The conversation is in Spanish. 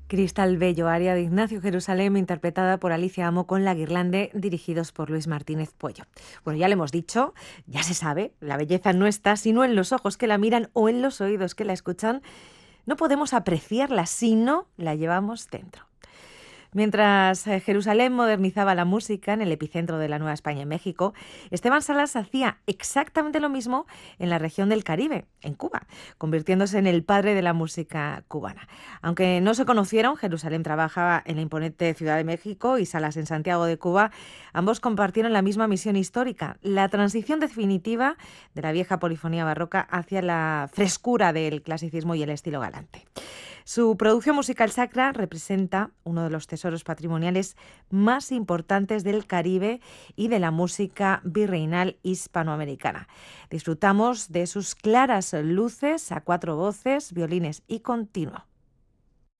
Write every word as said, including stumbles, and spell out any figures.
Cristal Bello, aria de Ignacio Jerusalén, interpretada por Alicia Amo con La Guirlande, dirigidos por Luis Martínez Puello. Bueno, ya le hemos dicho, ya se sabe, la belleza no está sino en los ojos que la miran o en los oídos que la escuchan. No podemos apreciarla si no la llevamos dentro. Mientras eh, Jerusalén modernizaba la música en el epicentro de la Nueva España en México, Esteban Salas hacía exactamente lo mismo en la región del Caribe, en Cuba, convirtiéndose en el padre de la música cubana. Aunque no se conocieron, Jerusalén trabajaba en la imponente Ciudad de México y Salas en Santiago de Cuba, ambos compartieron la misma misión histórica, la transición definitiva de la vieja polifonía barroca hacia la frescura del clasicismo y el estilo galante. Su producción musical sacra representa uno de los tesoros patrimoniales más importantes del Caribe y de la música virreinal hispanoamericana. Disfrutamos de sus claras luces a cuatro voces, violines y continuo.